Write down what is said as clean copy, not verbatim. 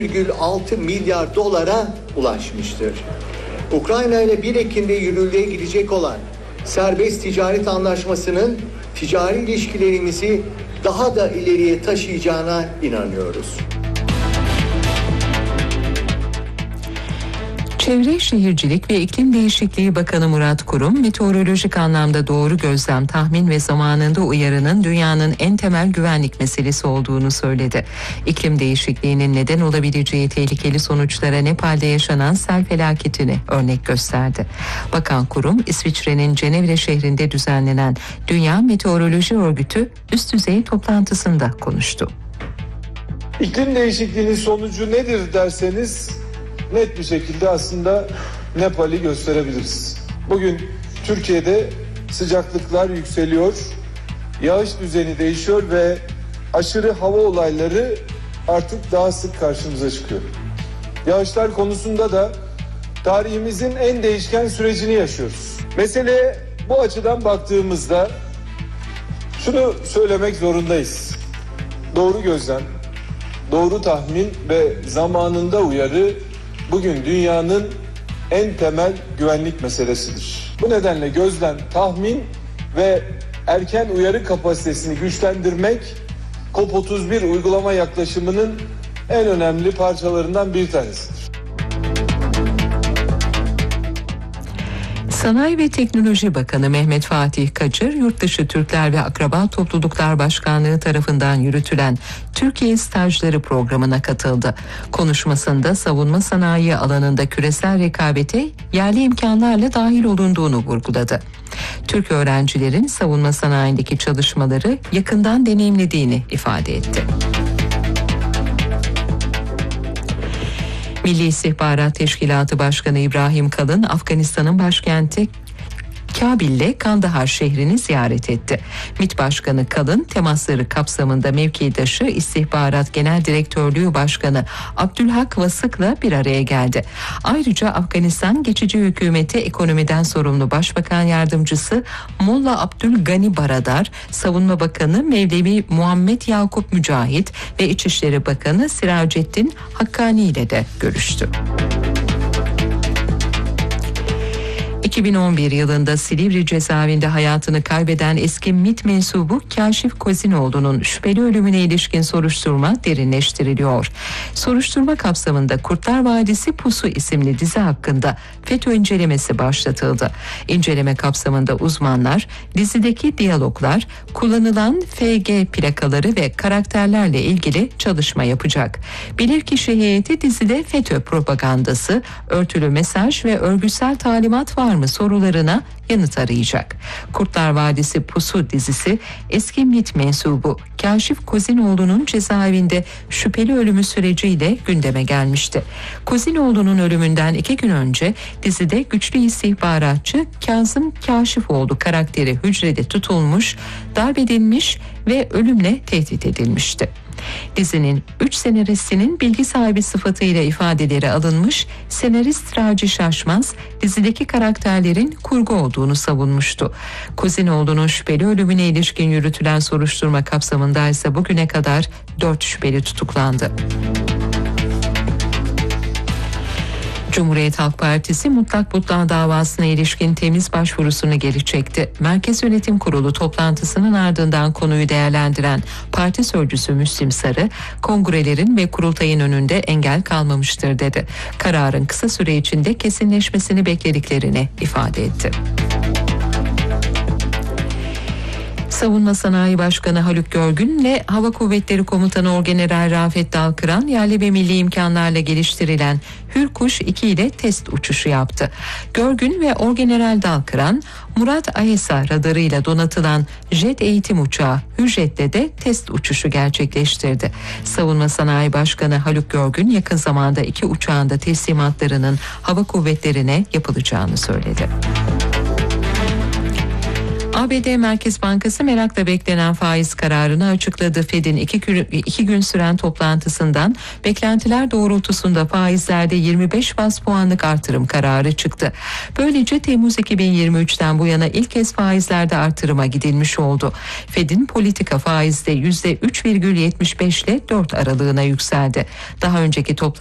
1,6 milyar dolara ulaşmıştır. Ukrayna ile 1 Ekim'de yürürlüğe girecek olan serbest ticaret anlaşmasının ticari ilişkilerimizi daha da ileriye taşıyacağına inanıyoruz. Çevre Şehircilik ve İklim Değişikliği Bakanı Murat Kurum, meteorolojik anlamda doğru gözlem, tahmin ve zamanında uyarının dünyanın en temel güvenlik meselesi olduğunu söyledi. İklim değişikliğinin neden olabileceği tehlikeli sonuçlara Nepal'de yaşanan sel felaketini örnek gösterdi. Bakan Kurum, İsviçre'nin Cenevre şehrinde düzenlenen Dünya Meteoroloji Örgütü üst düzey toplantısında konuştu. İklim değişikliğinin sonucu nedir derseniz, net bir şekilde aslında Nepal'i gösterebiliriz. Bugün Türkiye'de sıcaklıklar yükseliyor, yağış düzeni değişiyor ve aşırı hava olayları artık daha sık karşımıza çıkıyor. Yağışlar konusunda da tarihimizin en değişken sürecini yaşıyoruz. Meseleye bu açıdan baktığımızda şunu söylemek zorundayız. Doğru gözlem, doğru tahmin ve zamanında uyarı bugün dünyanın en temel güvenlik meselesidir. Bu nedenle gözlem, tahmin ve erken uyarı kapasitesini güçlendirmek COP31 uygulama yaklaşımının en önemli parçalarından bir tanesidir. Sanayi ve Teknoloji Bakanı Mehmet Fatih Kacır, Yurtdışı Türkler ve Akraba Topluluklar Başkanlığı tarafından yürütülen Türkiye Stajları programına katıldı. Konuşmasında savunma sanayi alanında küresel rekabete yerli imkanlarla dahil olunduğunu vurguladı. Türk öğrencilerin savunma sanayindeki çalışmaları yakından deneyimlediğini ifade etti. Milli İstihbarat Teşkilatı Başkanı İbrahim Kalın, Afganistan'ın başkenti Kabil'le Kandahar şehrini ziyaret etti. MİT Başkanı Kalın, temasları kapsamında mevkidaşı İstihbarat Genel Direktörlüğü Başkanı Abdülhak Vasık'la bir araya geldi. Ayrıca Afganistan Geçici Hükümeti Ekonomiden Sorumlu Başbakan Yardımcısı Molla Abdülgani Baradar, Savunma Bakanı Mevlevi Muhammed Yakup Mücahit ve İçişleri Bakanı Siracettin Hakkani ile de görüştü. 2011 yılında Silivri cezaevinde hayatını kaybeden eski MİT mensubu Kaşif Kozinoğlu'nun şüpheli ölümüne ilişkin soruşturma derinleştiriliyor. Soruşturma kapsamında Kurtlar Vadisi Pusu isimli dizi hakkında FETÖ incelemesi başlatıldı. İnceleme kapsamında uzmanlar dizideki diyaloglar, kullanılan FG plakaları ve karakterlerle ilgili çalışma yapacak. Bilirkişi heyeti dizide FETÖ propagandası, örtülü mesaj ve örgütsel talimat var mı sorularına yanıt arayacak. Kurtlar Vadisi Pusu dizisi eski MİT mensubu Kaşif Kozinoğlu'nun cezaevinde şüpheli ölümü süreciyle gündeme gelmişti. Kozinoğlu'nun ölümünden 2 gün önce dizide güçlü istihbaratçı Kazım Kaşifoğlu karakteri hücrede tutulmuş, darp edilmiş ve ölümle tehdit edilmişti. Dizinin 3 senaristinin bilgi sahibi sıfatıyla ifadeleri alınmış, senarist Raci Şaşmaz dizideki karakterlerin kurgu olduğunu savunmuştu. Kozinoğlu'nun şüpheli ölümüne ilişkin yürütülen soruşturma kapsamında ise bugüne kadar 4 şüpheli tutuklandı. Cumhuriyet Halk Partisi mutlak butlan davasına ilişkin temiz başvurusunu geri çekti. Merkez Yönetim Kurulu toplantısının ardından konuyu değerlendiren parti sözcüsü Müslim Sarı, kongrelerin ve kurultayın önünde engel kalmamıştır dedi. Kararın kısa süre içinde kesinleşmesini beklediklerini ifade etti. Savunma Sanayi Başkanı Haluk Görgün ve Hava Kuvvetleri Komutanı Orgeneral Rafet Dalkıran yerli ve milli imkanlarla geliştirilen Hürkuş 2 ile test uçuşu yaptı. Görgün ve Orgeneral Dalkıran, Murat AESA radarıyla donatılan jet eğitim uçağı Hürjet'te de test uçuşu gerçekleştirdi. Savunma Sanayi Başkanı Haluk Görgün yakın zamanda 2 uçağın da teslimatlarının hava kuvvetlerine yapılacağını söyledi. ABD Merkez Bankası merakla beklenen faiz kararını açıkladı. Fed'in iki gün süren toplantısından beklentiler doğrultusunda faizlerde 25 baz puanlık artırım kararı çıktı. Böylece Temmuz 2023'ten bu yana ilk kez faizlerde artırıma gidilmiş oldu. Fed'in politika faizde %3,75 ile 4 aralığına yükseldi. Daha önceki